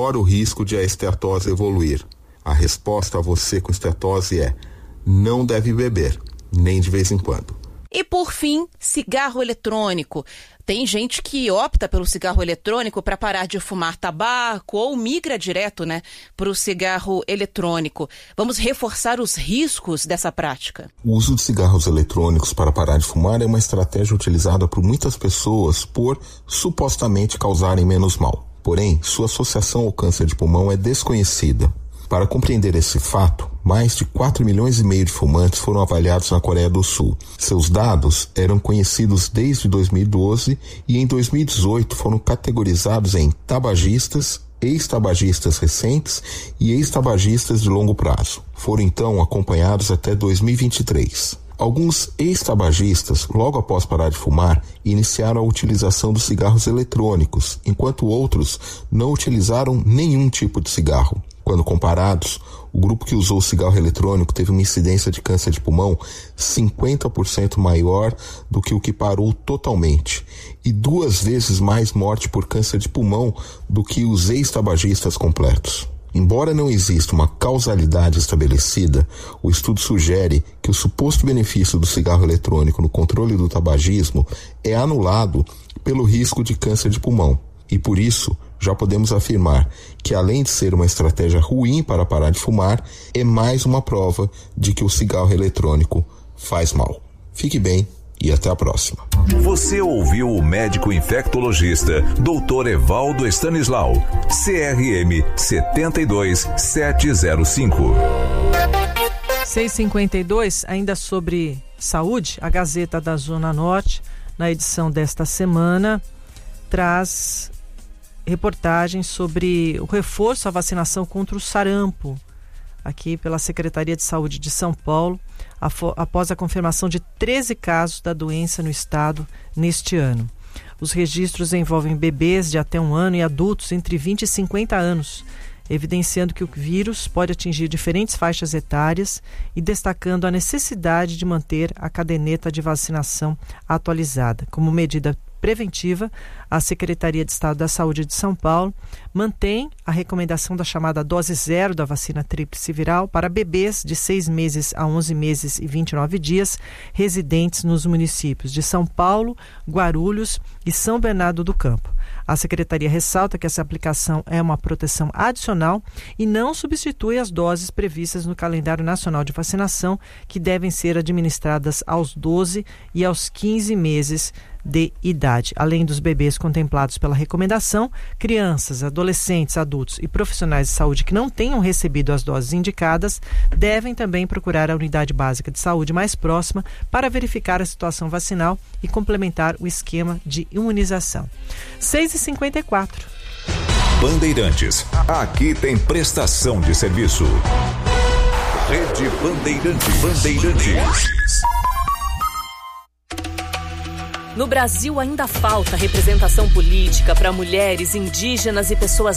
maior o risco de a esteatose evoluir. A resposta a você com esteatose é: não deve beber, nem de vez em quando. E por fim, cigarro eletrônico. Tem gente que opta pelo cigarro eletrônico para parar de fumar tabaco ou migra direto, para o cigarro eletrônico. Vamos reforçar os riscos dessa prática. O uso de cigarros eletrônicos para parar de fumar é uma estratégia utilizada por muitas pessoas por supostamente causarem menos mal. Porém, sua associação ao câncer de pulmão é desconhecida. Para compreender esse fato, mais de 4,5 milhões de fumantes foram avaliados na Coreia do Sul. Seus dados eram conhecidos desde 2012 e em 2018 foram categorizados em tabagistas, ex-tabagistas recentes e ex-tabagistas de longo prazo. Foram então acompanhados até 2023. Alguns ex-tabagistas, logo após parar de fumar, iniciaram a utilização dos cigarros eletrônicos, enquanto outros não utilizaram nenhum tipo de cigarro. Quando comparados, o grupo que usou o cigarro eletrônico teve uma incidência de câncer de pulmão 50% maior do que o que parou totalmente e 2 vezes mais morte por câncer de pulmão do que os ex-tabagistas completos. Embora não exista uma causalidade estabelecida, o estudo sugere que o suposto benefício do cigarro eletrônico no controle do tabagismo é anulado pelo risco de câncer de pulmão. E por isso, já podemos afirmar que, além de ser uma estratégia ruim para parar de fumar, é mais uma prova de que o cigarro eletrônico faz mal. Fique bem e até a próxima. Você ouviu o médico infectologista Dr. Evaldo Stanislau, CRM 72705. 6h52, ainda sobre saúde, a Gazeta da Zona Norte, na edição desta semana, traz reportagem sobre o reforço à vacinação contra o sarampo, aqui pela Secretaria de Saúde de São Paulo, após a confirmação de 13 casos da doença no estado neste ano. Os registros envolvem bebês de até 1 ano e adultos entre 20 e 50 anos, evidenciando que o vírus pode atingir diferentes faixas etárias e destacando a necessidade de manter a caderneta de vacinação atualizada. Como medida preventiva, a Secretaria de Estado da Saúde de São Paulo mantém a recomendação da chamada dose zero da vacina tríplice viral para bebês de 6 meses a 11 meses e 29 dias residentes nos municípios de São Paulo, Guarulhos e São Bernardo do Campo. A Secretaria ressalta que essa aplicação é uma proteção adicional e não substitui as doses previstas no calendário nacional de vacinação, que devem ser administradas aos 12 e aos 15 meses de idade. Além dos bebês contemplados pela recomendação, crianças, adolescentes, adultos e profissionais de saúde que não tenham recebido as doses indicadas devem também procurar a unidade básica de saúde mais próxima para verificar a situação vacinal e complementar o esquema de imunização. 6h54. Bandeirantes. Aqui tem prestação de serviço. Rede Bandeirantes. No Brasil ainda falta representação política para mulheres, indígenas e pessoas